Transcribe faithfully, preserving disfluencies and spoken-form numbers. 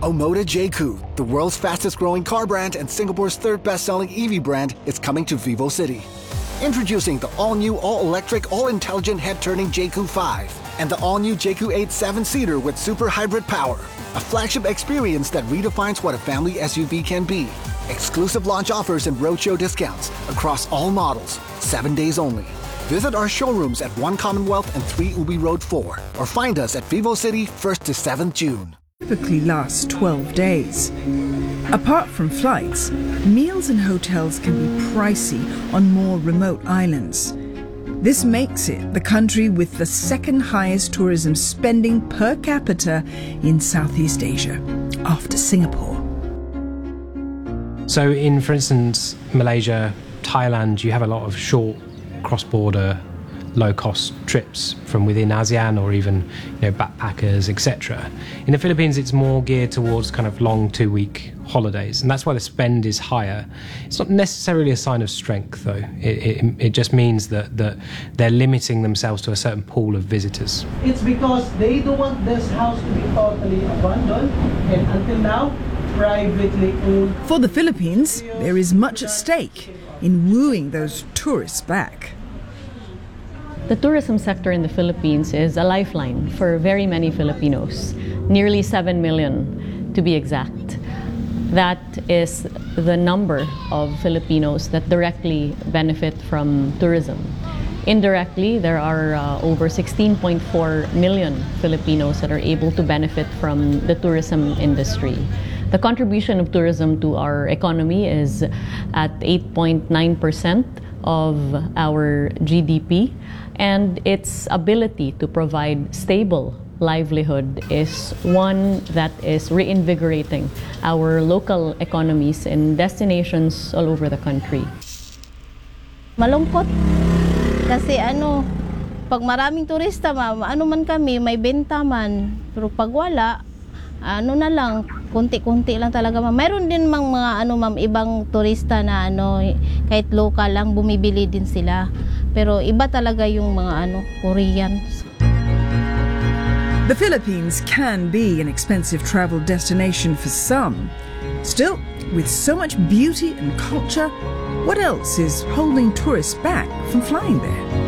Omoda J C U, the world's fastest growing car brand and Singapore's third best-selling E V brand, is coming to Vivo City. Introducing the all-new, all-electric, all-intelligent head-turning J C U five and the all-new J C U eight seven-seater with super hybrid power. A flagship experience that redefines what a family S U V can be. Exclusive launch offers and roadshow discounts across all models, seven days only. Visit our showrooms at One Commonwealth and three Ubi Road four or find us at Vivo City first to seventh June. Typically lasts twelve days. Apart from flights, meals and hotels can be pricey on more remote islands. This makes it the country with the second highest tourism spending per capita in Southeast Asia, after Singapore. So in, for instance, Malaysia, Thailand, you have a lot of short cross-border low-cost trips from within ASEAN or even, you know, backpackers, et cetera. In the Philippines, it's more geared towards kind of long two-week holidays, and that's why the spend is higher. It's not necessarily a sign of strength, though. It, it, it just means that, that they're limiting themselves to a certain pool of visitors. It's because they don't want this house to be totally abandoned, and until now, privately owned. For the Philippines, there is much at stake in wooing those tourists back. The tourism sector in the Philippines is a lifeline for very many Filipinos, nearly seven million to be exact. That is the number of Filipinos that directly benefit from tourism. Indirectly, there are uh, over sixteen point four million Filipinos that are able to benefit from the tourism industry. The contribution of tourism to our economy is at eight point nine percent of our G D P, and its ability to provide stable livelihood is one that is reinvigorating our local economies in destinations all over the country. Malungkot kasi ano, pag maraming turista, ano man kami, may benta man, pero pag wala, ano na lang, kunti-kunti lang talaga. Mayroon din mang mga ano ma'am, ibang turista na ano, kahit local lang, bumibili din sila. Pero iba talaga yung mga ano, Koreans. The Philippines can be an expensive travel destination for some. Still, with so much beauty and culture, what else is holding tourists back from flying there?